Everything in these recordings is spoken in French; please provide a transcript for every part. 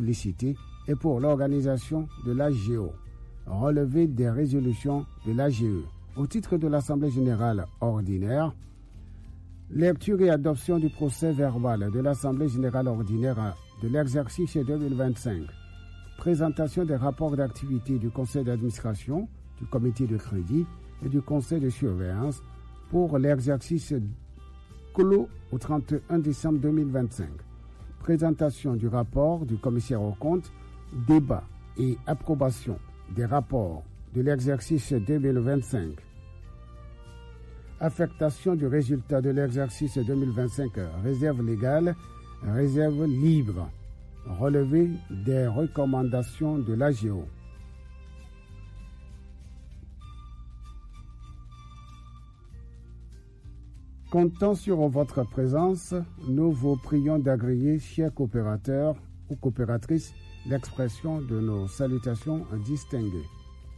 publicité et pour l'organisation de l'AGO. Relevé des résolutions de l'AGE. Au titre de l'Assemblée générale ordinaire, lecture et adoption du procès verbal de l'Assemblée générale ordinaire de l'exercice 2025. Présentation des rapports d'activité du Conseil d'administration, du Comité de crédit et du Conseil de surveillance pour l'exercice clos au 31 décembre 2025. Présentation du rapport du commissaire aux comptes, débat et approbation des rapports de l'exercice 2025. Affectation du résultat de l'exercice 2025, réserve légale, réserve libre. Relevé des recommandations de l'AGO. Comptant sur votre présence, nous vous prions d'agréer, chers coopérateurs ou coopératrices, l'expression de nos salutations distinguées.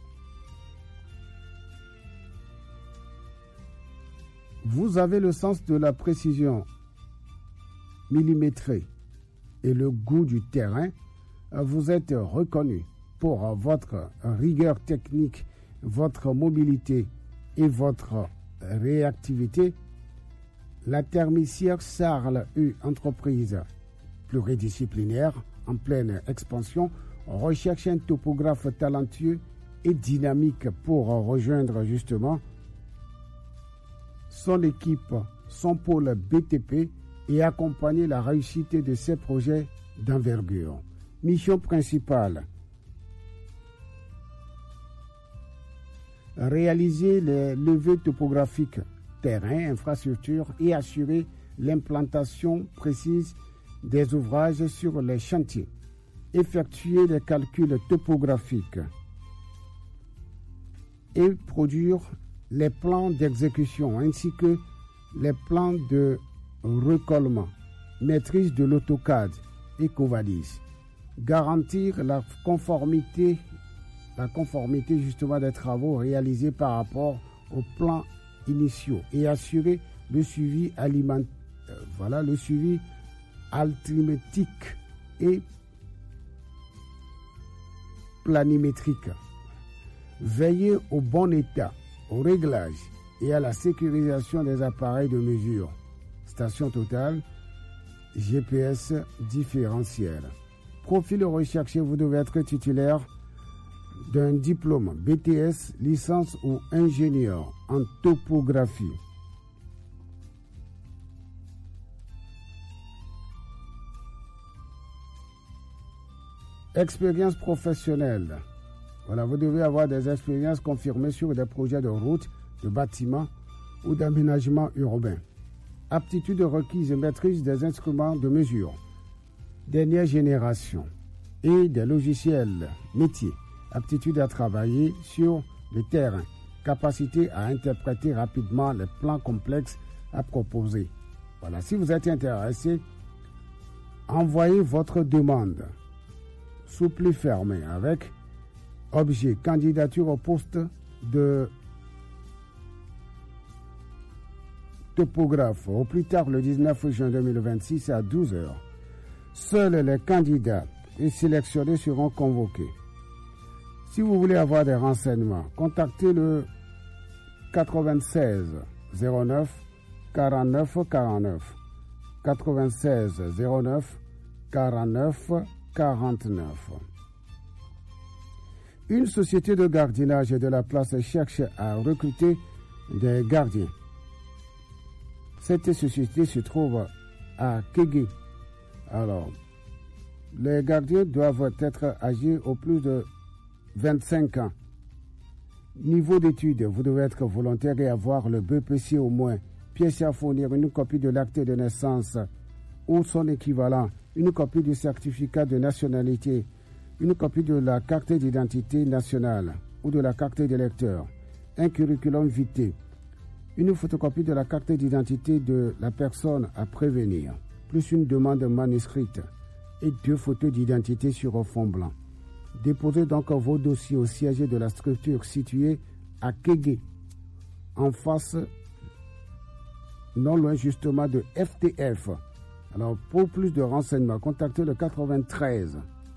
Vous avez le sens de la précision millimétrée et le goût du terrain. Vous êtes reconnu pour votre rigueur technique, votre mobilité et votre réactivité. La Thermicière Sarl U, entreprise pluridisciplinaire en pleine expansion, recherche un topographe talentueux et dynamique pour rejoindre justement son équipe, son pôle BTP et accompagner la réussite de ses projets d'envergure. Mission principale: réaliser les levées topographiques terrain, infrastructure et assurer l'implantation précise des ouvrages sur les chantiers. Effectuer des calculs topographiques et produire les plans d'exécution ainsi que les plans de recollement, maîtrise de l'AutoCAD et Covadis. Garantir la conformité justement des travaux réalisés par rapport aux plans initiaux et assurer le suivi le suivi altimétrique et planimétrique. Veiller au bon état, au réglage et à la sécurisation des appareils de mesure. Station totale, GPS différentiel. Profil recherché, vous devez être titulaire d'un diplôme BTS, licence ou ingénieur en topographie. Expérience professionnelle. Voilà, vous devez avoir des expériences confirmées sur des projets de route, de bâtiments ou d'aménagement urbain. Aptitude requise et maîtrise des instruments de mesure, dernière génération et des logiciels métiers. Aptitude à travailler sur le terrain, capacité à interpréter rapidement les plans complexes à proposer. Voilà, si vous êtes intéressé, envoyez votre demande sous pli fermé avec objet candidature au poste de topographe au plus tard le 19 juin 2026 à 12h. Seuls les candidats et sélectionnés seront convoqués. Si vous voulez avoir des renseignements, contactez le 96 09 49 49 96 09 49 49. Une société de gardiennage de la place cherche à recruter des gardiens. Cette société se trouve à Kégué. Alors, les gardiens doivent être âgés au plus de 25 ans. Niveau d'études, vous devez être volontaire et avoir le BPC au moins. Pièce à fournir, une copie de l'acte de naissance ou son équivalent, une copie du certificat de nationalité, une copie de la carte d'identité nationale ou de la carte d'électeur, un curriculum vitae, une photocopie de la carte d'identité de la personne à prévenir, plus une demande manuscrite et 2 photos d'identité sur fond blanc. Déposez donc vos dossiers au siège de la structure située à Kégué, en face, non loin justement de FTF. Alors, pour plus de renseignements, contactez le 93